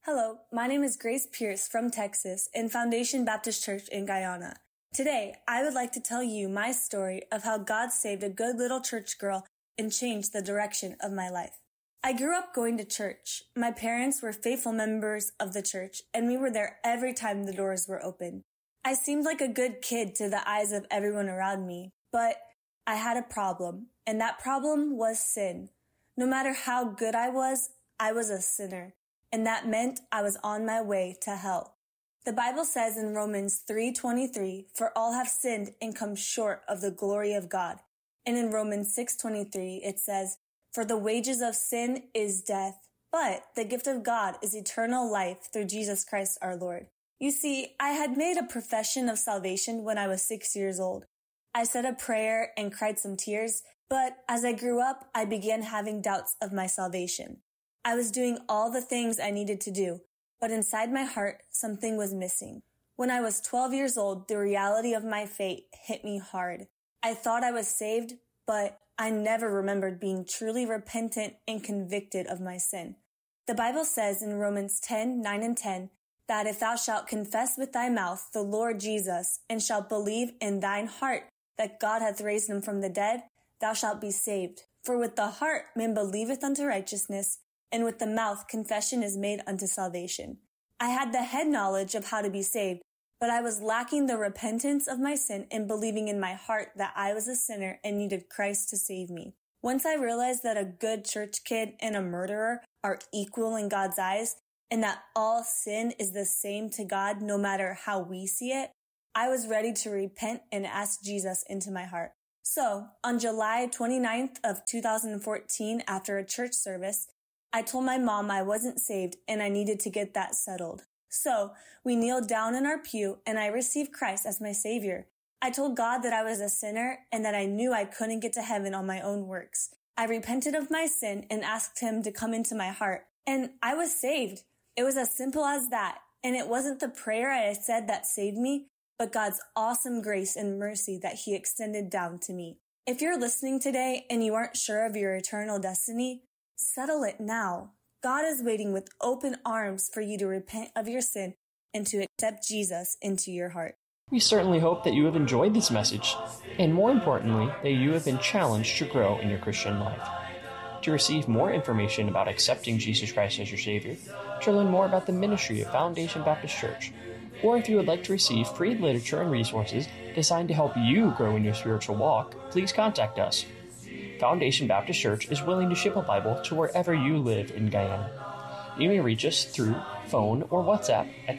Hello, my name is Grace Pierce from Texas in Foundation Baptist Church in Guyana. Today, I would like to tell you my story of how God saved a good little church girl and changed the direction of my life. I grew up going to church. My parents were faithful members of the church, and we were there every time the doors were open. I seemed like a good kid to the eyes of everyone around me, but I had a problem, and that problem was sin. No matter how good I was a sinner. And that meant I was on my way to hell. The Bible says in Romans 3:23, "For all have sinned and come short of the glory of God." And in Romans 6:23, it says, "For the wages of sin is death, but the gift of God is eternal life through Jesus Christ our Lord." You see, I had made a profession of salvation when I was 6 years old. I said a prayer and cried some tears, but as I grew up, I began having doubts of my salvation. I was doing all the things I needed to do, but inside my heart, something was missing. When I was 12 years old, the reality of my fate hit me hard. I thought I was saved, but I never remembered being truly repentant and convicted of my sin. The Bible says in Romans 10:9 and 10, that if thou shalt confess with thy mouth the Lord Jesus, and shalt believe in thine heart that God hath raised him from the dead, thou shalt be saved. For with the heart man believeth unto righteousness, and with the mouth confession is made unto salvation. I had the head knowledge of how to be saved, but I was lacking the repentance of my sin and believing in my heart that I was a sinner and needed Christ to save me. Once I realized that a good church kid and a murderer are equal in God's eyes, and that all sin is the same to God no matter how we see it, I was ready to repent and ask Jesus into my heart. So, on July 29th of 2014, after a church service, I told my mom I wasn't saved and I needed to get that settled. So we kneeled down in our pew and I received Christ as my Savior. I told God that I was a sinner and that I knew I couldn't get to heaven on my own works. I repented of my sin and asked him to come into my heart, and I was saved. It was as simple as that, and it wasn't the prayer I had said that saved me, but God's awesome grace and mercy that he extended down to me. If you're listening today and you aren't sure of your eternal destiny, settle it now. God is waiting with open arms for you to repent of your sin and to accept Jesus into your heart. We certainly hope that you have enjoyed this message, and more importantly, that you have been challenged to grow in your Christian life. To receive more information about accepting Jesus Christ as your Savior, to learn more about the ministry of Foundation Baptist Church, or if you would like to receive free literature and resources designed to help you grow in your spiritual walk, please contact us. Foundation Baptist Church is willing to ship a Bible to wherever you live in Guyana. You may reach us through phone or WhatsApp at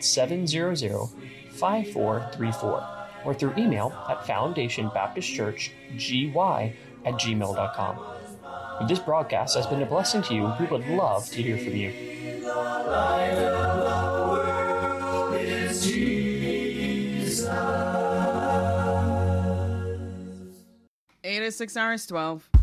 700-5434 or through email at foundationbaptistchurchgy@gmail.com. If this broadcast has been a blessing to you, we would love to hear from you. 8 at 6 hours 12.